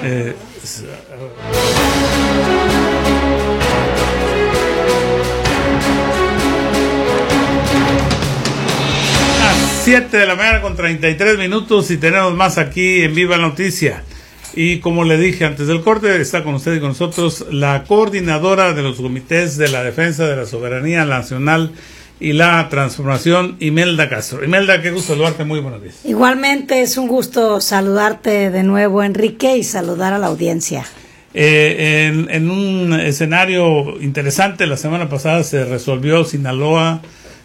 Siete de la mañana con 33 minutos y tenemos más aquí en Viva la Noticia. Y como le dije antes del corte, está con usted y con nosotros la coordinadora de los comités de la defensa de la soberanía nacional y la transformación, Imelda Castro. Imelda, qué gusto saludarte, muy buenos días. Igualmente es un gusto saludarte de nuevo, Enrique, y saludar a la audiencia. En un escenario interesante, la semana pasada se resolvió Sinaloa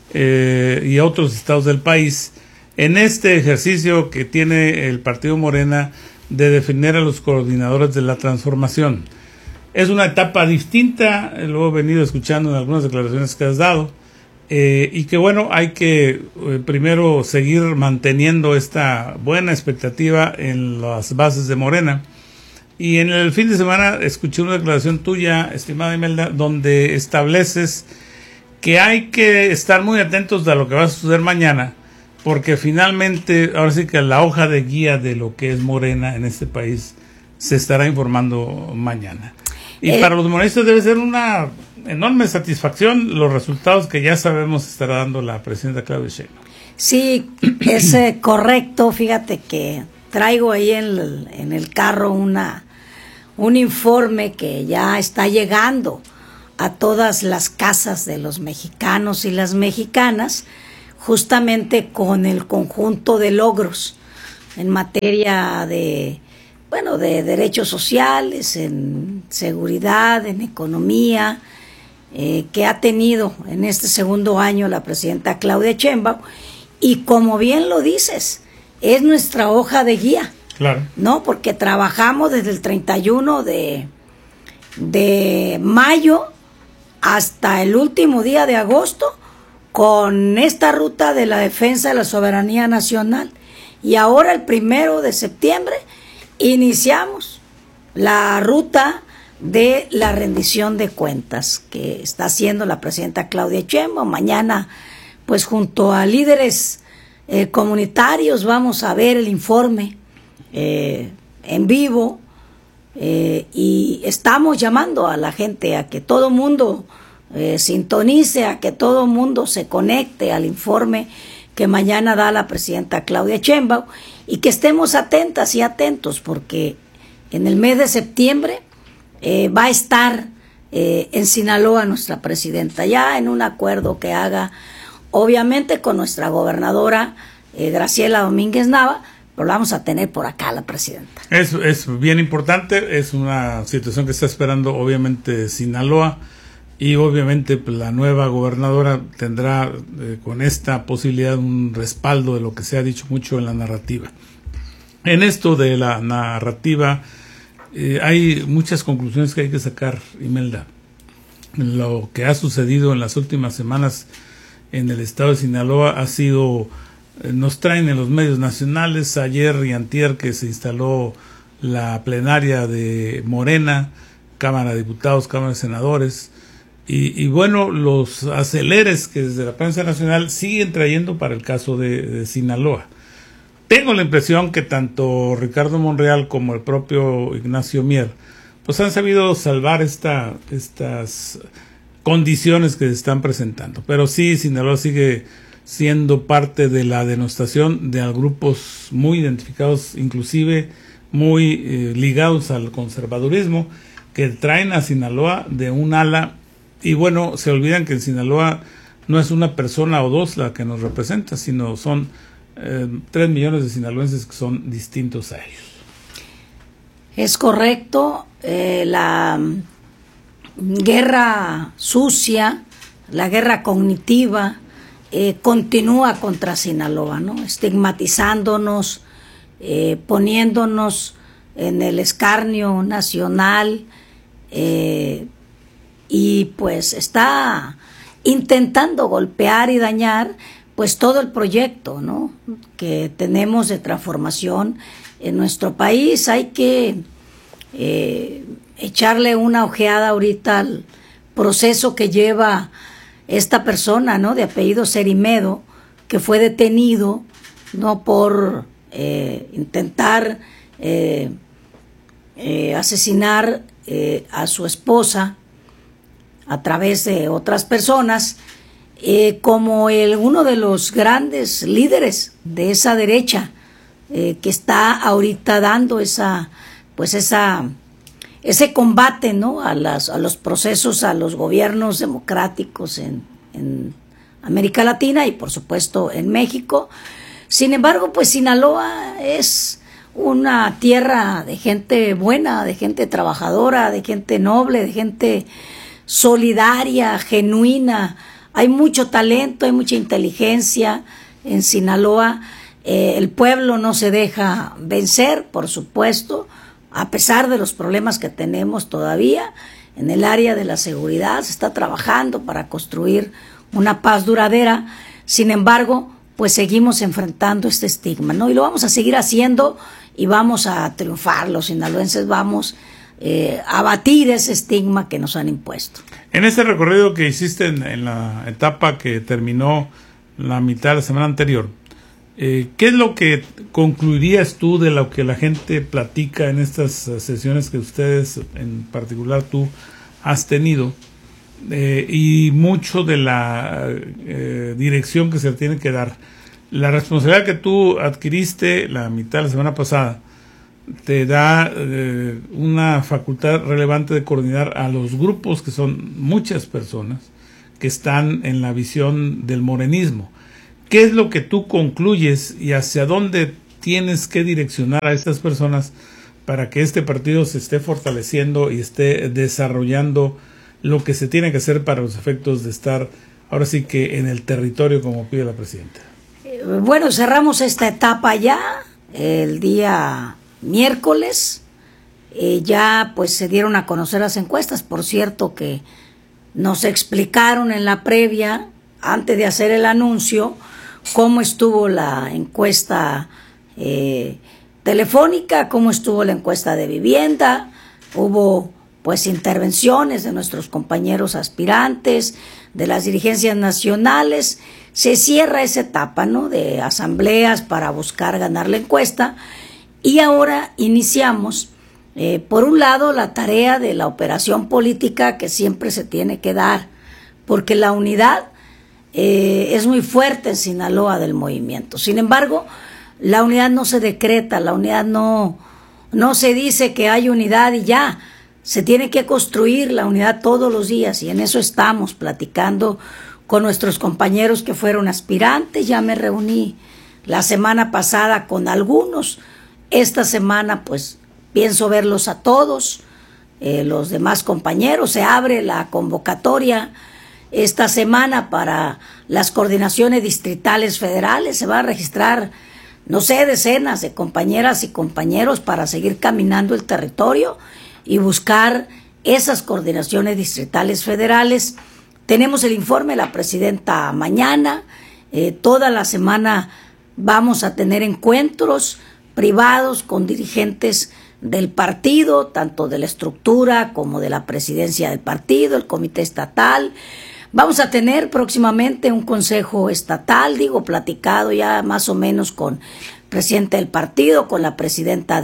y otros estados del país en este ejercicio que tiene el partido Morena de definir a los coordinadores de la transformación. Es una etapa distinta, lo he venido escuchando en algunas declaraciones que has dado, y que bueno, hay que primero seguir manteniendo esta buena expectativa en las bases de Morena. Y en el fin de semana escuché una declaración tuya, estimada Imelda, donde estableces que hay que estar muy atentos a lo que va a suceder mañana, porque finalmente, ahora sí que la hoja de guía de lo que es Morena en este país se estará informando mañana. Y para los morenistas debe ser una enorme satisfacción los resultados que ya sabemos estará dando la presidenta Claudia Sheinbaum. Sí, es correcto. Fíjate que traigo ahí en el carro un informe que ya está llegando a todas las casas de los mexicanos y las mexicanas, justamente con el conjunto de logros en materia de derechos sociales, en seguridad, en economía, que ha tenido en este segundo año la presidenta Claudia Sheinbaum. Y como bien lo dices, es nuestra hoja de guía. Claro. ¿No? Porque trabajamos desde el 31 de mayo hasta el último día de agosto con esta ruta de la defensa de la soberanía nacional. Y ahora el 1 de septiembre iniciamos la ruta de la rendición de cuentas que está haciendo la presidenta Claudia Sheinbaum. Mañana, pues junto a líderes comunitarios, vamos a ver el informe en vivo, y estamos llamando a la gente a que todo mundo sintonice, a que todo mundo se conecte al informe que mañana da la presidenta Claudia Sheinbaum, y que estemos atentas y atentos, porque en el mes de septiembre va a estar en Sinaloa nuestra presidenta, ya en un acuerdo que haga obviamente con nuestra gobernadora Graciela Domínguez Nava, pero la vamos a tener por acá la presidenta. Es bien importante, es una situación que está esperando obviamente Sinaloa, y obviamente pues, la nueva gobernadora tendrá con esta posibilidad un respaldo de lo que se ha dicho mucho en la narrativa. En esto de la narrativa hay muchas conclusiones que hay que sacar, Imelda. Lo que ha sucedido en las últimas semanas en el estado de Sinaloa ha sido, nos traen en los medios nacionales, ayer y antier que se instaló la plenaria de Morena, Cámara de Diputados, Cámara de Senadores, y bueno, los aceleres que desde la prensa nacional siguen trayendo para el caso de Sinaloa. Tengo la impresión que tanto Ricardo Monreal como el propio Ignacio Mier pues han sabido salvar estas condiciones que se están presentando, pero sí, Sinaloa sigue siendo parte de la denostación de grupos muy identificados, inclusive muy ligados al conservadurismo, que traen a Sinaloa de un ala. Y bueno, se olvidan que en Sinaloa no es una persona o dos la que nos representa, sino son 3 millones de sinaloenses que son distintos a ellos. Es correcto. La guerra sucia, la guerra cognitiva, continúa contra Sinaloa, ¿no? Estigmatizándonos, poniéndonos en el escarnio nacional, y pues está intentando golpear y dañar pues todo el proyecto, ¿no?, que tenemos de transformación en nuestro país. Hay que echarle una ojeada ahorita al proceso que lleva esta persona, ¿no?, de apellido Cerimedo, que fue detenido, ¿no?, por intentar asesinar a su esposa a través de otras personas, como uno de los grandes líderes de esa derecha que está ahorita dando ese combate, ¿no?, a los procesos, a los gobiernos democráticos en América Latina y por supuesto en México. Sin embargo, pues Sinaloa es una tierra de gente buena, de gente trabajadora, de gente noble, de gente solidaria, genuina. Hay mucho talento, hay mucha inteligencia en Sinaloa. El pueblo no se deja vencer, por supuesto, a pesar de los problemas que tenemos todavía. En el área de la seguridad se está trabajando para construir una paz duradera. Sin embargo, pues seguimos enfrentando este estigma, ¿no? Y lo vamos a seguir haciendo y vamos a triunfar. Los sinaloenses vamos a batir ese estigma que nos han impuesto. En este recorrido que hiciste en la etapa que terminó la mitad de la semana anterior, ¿qué es lo que concluirías tú de lo que la gente platica en estas sesiones que ustedes, en particular tú, has tenido? Y mucho de la dirección que se tiene que dar. La responsabilidad que tú adquiriste la mitad de la semana pasada te da una facultad relevante de coordinar a los grupos, que son muchas personas que están en la visión del morenismo. ¿Qué es lo que tú concluyes y hacia dónde tienes que direccionar a estas personas para que este partido se esté fortaleciendo y esté desarrollando lo que se tiene que hacer para los efectos de estar ahora sí que en el territorio, como pide la presidenta? Bueno, cerramos esta etapa ya el día miércoles. Ya pues se dieron a conocer las encuestas. Por cierto que nos explicaron en la previa, antes de hacer el anuncio, cómo estuvo la encuesta telefónica, cómo estuvo la encuesta de vivienda. Hubo pues intervenciones de nuestros compañeros aspirantes, de las dirigencias nacionales. Se cierra esa etapa, ¿no?, de asambleas para buscar ganar la encuesta, y ahora iniciamos, por un lado, la tarea de la operación política que siempre se tiene que dar, porque la unidad es muy fuerte en Sinaloa del movimiento. Sin embargo, la unidad no se decreta, la unidad no se dice que hay unidad y ya. Se tiene que construir la unidad todos los días, y en eso estamos platicando con nuestros compañeros que fueron aspirantes. Ya me reuní la semana pasada con algunos. Esta semana pues pienso verlos a todos, los demás compañeros. Se abre la convocatoria esta semana para las coordinaciones distritales federales. Se va a registrar, no sé, decenas de compañeras y compañeros para seguir caminando el territorio y buscar esas coordinaciones distritales federales. Tenemos el informe de la presidenta mañana. Toda la semana vamos a tener encuentros privados con dirigentes del partido, tanto de la estructura como de la presidencia del partido, el comité estatal. Vamos a tener próximamente un consejo estatal, platicado ya más o menos con el presidente del partido, con la presidenta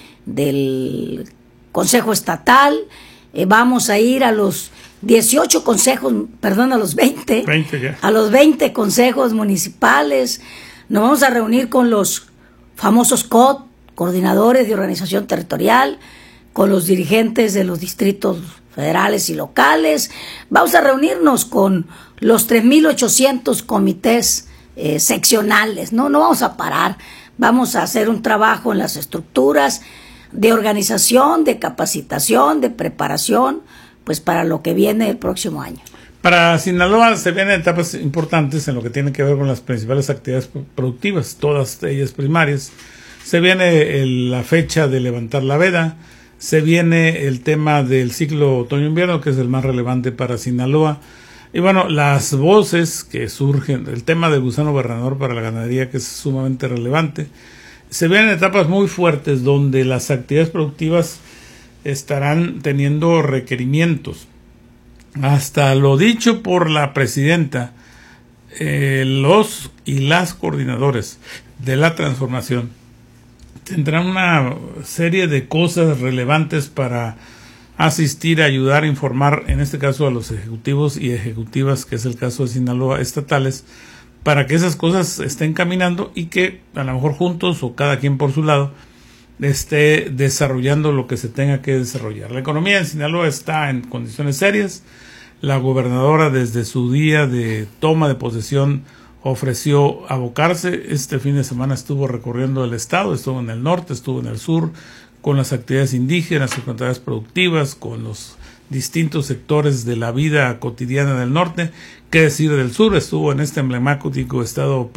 del consejo estatal. Vamos a ir a los 18 consejos, perdón, a los 20 ya. A los 20 consejos municipales. Nos vamos a reunir con los famosos COT, coordinadores de organización territorial, con los dirigentes de los distritos federales y locales. Vamos a reunirnos con los 3,800 comités seccionales. No vamos a parar. Vamos a hacer un trabajo en las estructuras de organización, de capacitación, de preparación, pues para lo que viene el próximo año. Para Sinaloa se vienen etapas importantes en lo que tiene que ver con las principales actividades productivas, todas ellas primarias. Se viene la fecha de levantar la veda, se viene el tema del ciclo otoño-invierno, que es el más relevante para Sinaloa, y bueno, las voces que surgen, el tema del gusano barrenador para la ganadería, que es sumamente relevante. Se vienen etapas muy fuertes donde las actividades productivas estarán teniendo requerimientos. Hasta lo dicho por la presidenta, los y las coordinadores de la transformación tendrán una serie de cosas relevantes para asistir, ayudar, informar, en este caso a los ejecutivos y ejecutivas, que es el caso de Sinaloa, estatales, para que esas cosas estén caminando y que a lo mejor juntos o cada quien por su lado esté desarrollando lo que se tenga que desarrollar. La economía en Sinaloa está en condiciones serias. La gobernadora desde su día de toma de posesión ofreció abocarse. Este fin de semana estuvo recorriendo el estado, estuvo en el norte, estuvo en el sur, con las actividades indígenas, con actividades productivas, con los distintos sectores de la vida cotidiana del norte. Qué decir del sur, estuvo en este emblemático estado,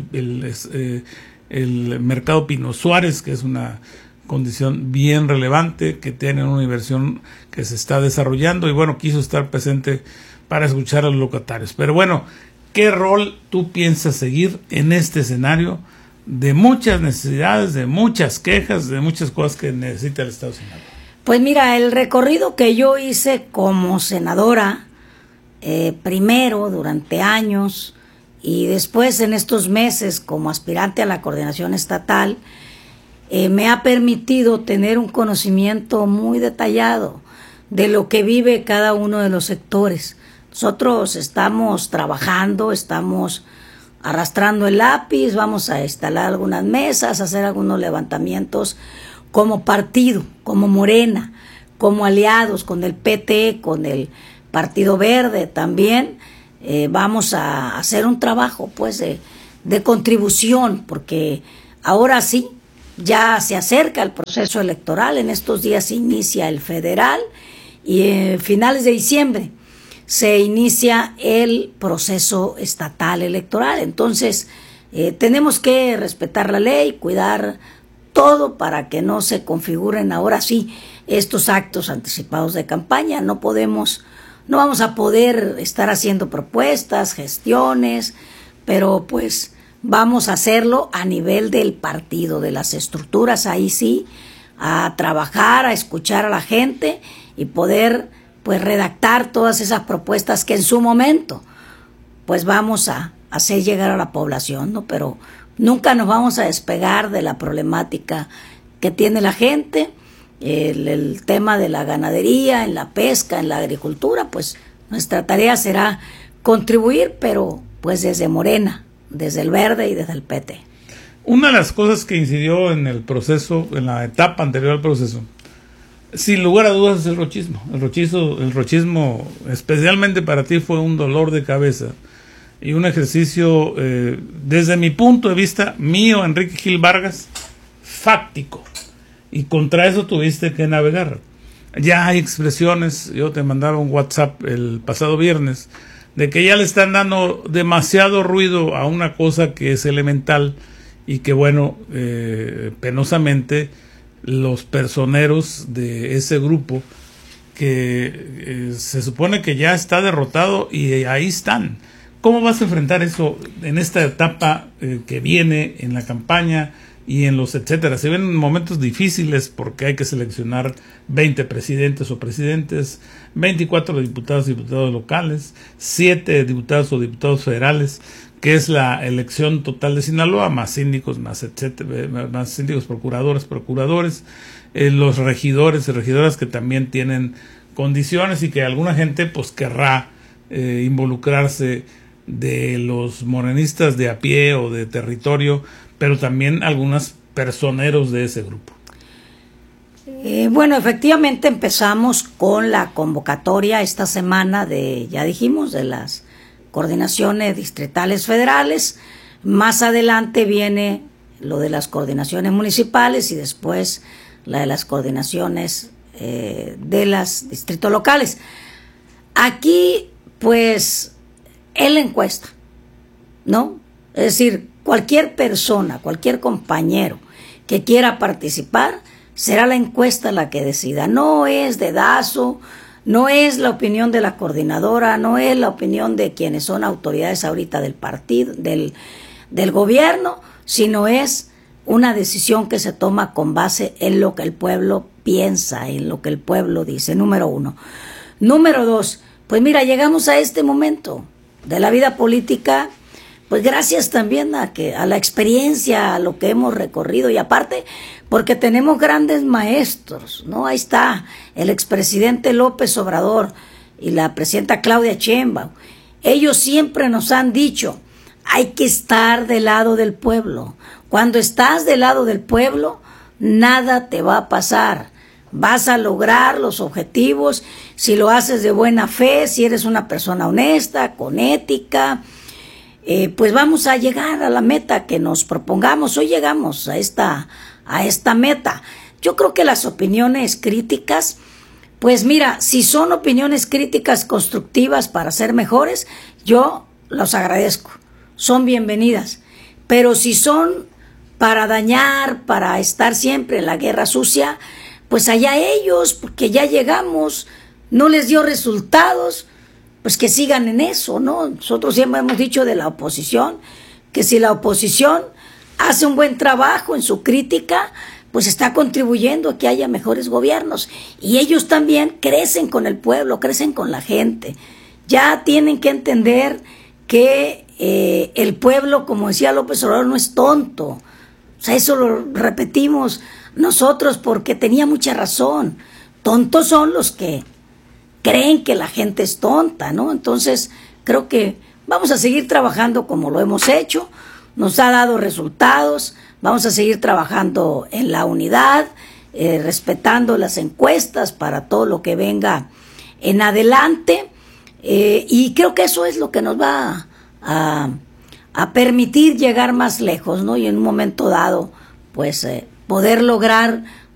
el mercado Pino Suárez, que es una condición bien relevante, que tiene una inversión que se está desarrollando, y bueno, quiso estar presente para escuchar a los locatarios. Pero bueno, ¿qué rol tú piensas seguir en este escenario de muchas necesidades, de muchas quejas, de muchas cosas que necesita el Estado de Sinaloa? Pues mira, el recorrido que yo hice como senadora, primero durante años y después en estos meses como aspirante a la coordinación estatal, me ha permitido tener un conocimiento muy detallado de lo que vive cada uno de los sectores. Nosotros estamos trabajando, estamos arrastrando el lápiz, vamos a instalar algunas mesas, hacer algunos levantamientos como partido, como Morena, como aliados con el PT, con el Partido Verde también. Vamos a hacer un trabajo pues de contribución, porque ahora sí, ya se acerca el proceso electoral. En estos días se inicia el federal y en finales de diciembre se inicia el proceso estatal electoral. Entonces, tenemos que respetar la ley, cuidar todo para que no se configuren ahora sí estos actos anticipados de campaña. No vamos a poder estar haciendo propuestas, gestiones, pero pues vamos a hacerlo a nivel del partido, de las estructuras, ahí sí, a trabajar, a escuchar a la gente y poder pues redactar todas esas propuestas que en su momento pues vamos a hacer llegar a la población, ¿no? Pero nunca nos vamos a despegar de la problemática que tiene la gente, el tema de la ganadería, en la pesca, en la agricultura. Pues nuestra tarea será contribuir, pero pues desde Morena, desde el Verde y desde el PT. Una de las cosas que incidió en el proceso, en la etapa anterior al proceso, sin lugar a dudas, es el rochismo. El rochismo, especialmente para ti, fue un dolor de cabeza y un ejercicio, desde mi punto de vista, mío, Enrique Gil Vargas, fáctico. Y contra eso tuviste que navegar. Ya hay expresiones, yo te mandaba un WhatsApp el pasado viernes, de que ya le están dando demasiado ruido a una cosa que es elemental y que bueno, penosamente los personeros de ese grupo que se supone que ya está derrotado y ahí están. ¿Cómo vas a enfrentar eso en esta etapa que viene en la campaña y en los etcétera? Se ven momentos difíciles porque hay que seleccionar 20 presidentes o presidentes, 24 diputados y diputados locales, 7 diputados o diputados federales, que es la elección total de Sinaloa, más síndicos, más etcétera, más síndicos, procuradores, los regidores y regidoras que también tienen condiciones y que alguna gente pues querrá involucrarse, de los morenistas de a pie o de territorio, pero también algunos personeros de ese grupo. Bueno, efectivamente empezamos con la convocatoria esta semana ya dijimos, de las coordinaciones distritales federales. Más adelante viene lo de las coordinaciones municipales y después la de las coordinaciones de las distritos locales. Aquí, pues, es la encuesta, ¿no? Es decir, cualquier persona, cualquier compañero que quiera participar, será la encuesta la que decida. No es dedazo, no es la opinión de la coordinadora, no es la opinión de quienes son autoridades ahorita del partido, del gobierno, sino es una decisión que se toma con base en lo que el pueblo piensa, en lo que el pueblo dice, número uno. Número dos, pues mira, llegamos a este momento de la vida política, pues gracias también a la experiencia, a lo que hemos recorrido, y aparte porque tenemos grandes maestros, ¿no? Ahí está el expresidente López Obrador y la presidenta Claudia Sheinbaum. Ellos siempre nos han dicho, hay que estar del lado del pueblo. Cuando estás del lado del pueblo, nada te va a pasar. Vas a lograr los objetivos si lo haces de buena fe, si eres una persona honesta, con ética. Pues vamos a llegar a la meta que nos propongamos. Hoy llegamos a esta meta. Yo creo que las opiniones críticas, pues mira, si son opiniones críticas constructivas para ser mejores, yo los agradezco, son bienvenidas. Pero si son para dañar, para estar siempre en la guerra sucia, pues allá ellos, porque ya llegamos, no les dio resultados, pues que sigan en eso, ¿no? Nosotros siempre hemos dicho de la oposición, que si la oposición hace un buen trabajo en su crítica, pues está contribuyendo a que haya mejores gobiernos. Y ellos también crecen con el pueblo, crecen con la gente. Ya tienen que entender que el pueblo, como decía López Obrador, no es tonto. O sea, eso lo repetimos nosotros porque tenía mucha razón. Tontos son los que creen que la gente es tonta, ¿no? Entonces, creo que vamos a seguir trabajando como lo hemos hecho. Nos ha dado resultados. Vamos a seguir trabajando en la unidad, respetando las encuestas para todo lo que venga en adelante. Y creo que eso es lo que nos va a permitir llegar más lejos, ¿no? Y en un momento dado, pues, poder lograr